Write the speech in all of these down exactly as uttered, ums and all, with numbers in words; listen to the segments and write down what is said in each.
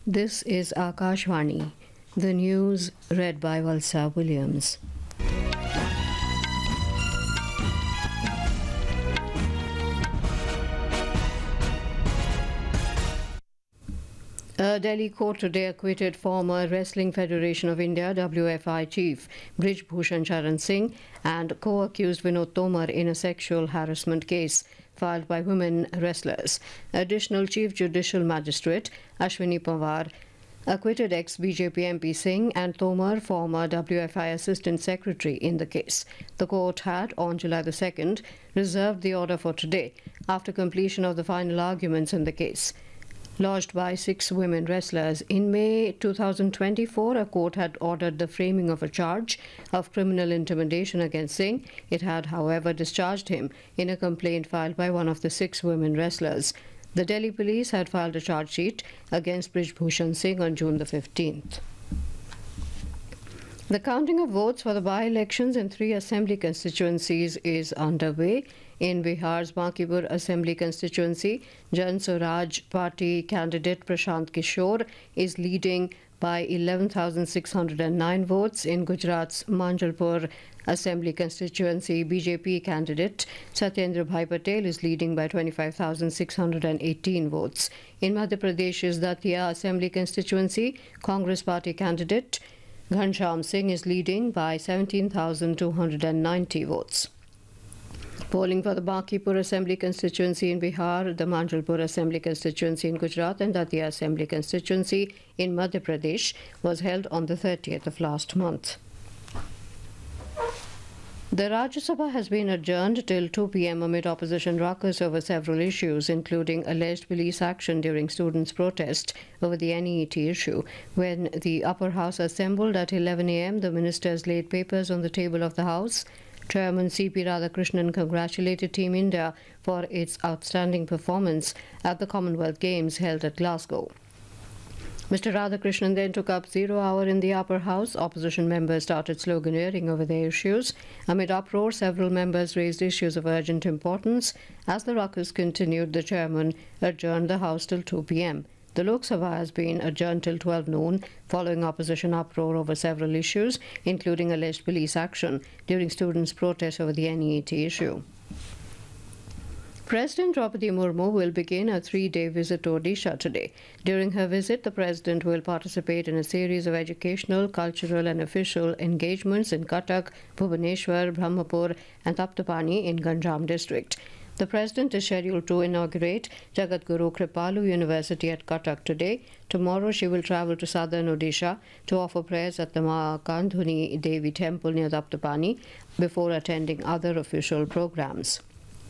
This is Akashvani, the news read by Valsa Williams. A Delhi court today acquitted former Wrestling Federation of India W F I chief Brij Bhushan Charan Singh and co-accused Vinod Tomar in a sexual harassment case filed by women wrestlers. Additional Chief Judicial Magistrate Ashwini Pawar acquitted ex-B J P M P Singh and Tomar, former W F I Assistant Secretary, in the case. The court had, on July the second, reserved the order for today after completion of the final arguments in the case. Lodged by six women wrestlers. In May two thousand twenty-four, a court had ordered the framing of a charge of criminal intimidation against Singh. It had, however, discharged him in a complaint filed by one of the six women wrestlers. The Delhi police had filed a charge sheet against Brij Bhushan Singh on June the fifteenth. The counting of votes for the by-elections in three assembly constituencies is underway. In Bihar's Bankipur Assembly constituency, Jan Swaraj Party candidate Prashant Kishore is leading by eleven thousand six hundred nine votes. In Gujarat's Manjalpur Assembly constituency, B J P candidate Satyendra Bhai Patel is leading by twenty-five thousand six hundred eighteen votes. In Madhya Pradesh's Datia Assembly constituency, Congress Party candidate Ghanshyam Singh is leading by seventeen thousand two hundred ninety votes. Polling for the Bankipur Assembly constituency in Bihar, the Manjalpur Assembly constituency in Gujarat and Datia Assembly constituency in Madhya Pradesh was held on the thirtieth of last month. The Rajya Sabha has been adjourned till two p m amid opposition ruckus over several issues, including alleged police action during students' protest over the N E E T issue. When the upper house assembled at eleven a m, the ministers laid papers on the table of the house. Chairman C P Radhakrishnan congratulated Team India for its outstanding performance at the Commonwealth Games held at Glasgow. Mister Radhakrishnan then took up zero hour in the upper house. Opposition members started sloganeering over their issues. Amid uproar, several members raised issues of urgent importance. As the ruckus continued, the chairman adjourned the house till two p m. The Lok Sabha has been adjourned till twelve noon following opposition uproar over several issues, including alleged police action during students' protests over the N E E T issue. President Draupadi Murmu will begin a three-day visit to Odisha today. During her visit, the President will participate in a series of educational, cultural and official engagements in Cuttack, Bhubaneswar, Brahmapur and Taptapani in Ganjam district. The President is scheduled to inaugurate Jagat Guru Kripalu University at Cuttack today. Tomorrow she will travel to southern Odisha to offer prayers at the Makandhuni Devi temple near Taptapani before attending other official programs.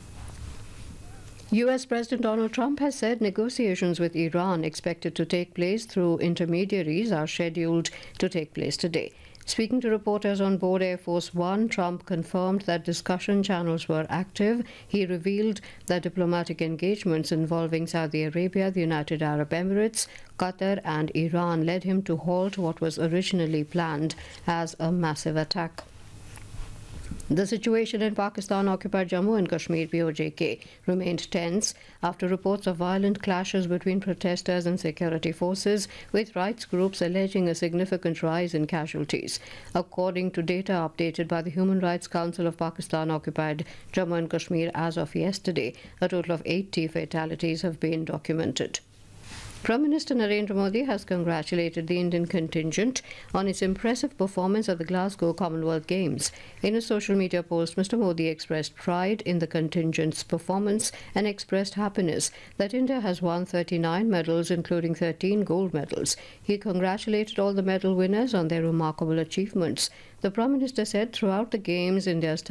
U S President Donald Trump has said negotiations with Iran expected to take place through intermediaries are scheduled to take place today. Speaking to reporters on board Air Force One, Trump confirmed that discussion channels were active. He revealed that diplomatic engagements involving Saudi Arabia, the United Arab Emirates, Qatar and Iran led him to halt what was originally planned as a massive attack. The situation in Pakistan-occupied Jammu and Kashmir P O J K remained tense after reports of violent clashes between protesters and security forces, with rights groups alleging a significant rise in casualties. According to data updated by the Human Rights Council of Pakistan-occupied Jammu and Kashmir as of yesterday, a total of eighty fatalities have been documented. Prime Minister Narendra Modi has congratulated the Indian contingent on its impressive performance at the Glasgow Commonwealth Games. In a social media post, Mister Modi expressed pride in the contingent's performance and expressed happiness that India has won thirty-nine medals, including thirteen gold medals. He congratulated all the medal winners on their remarkable achievements. The Prime Minister said throughout the Games, India's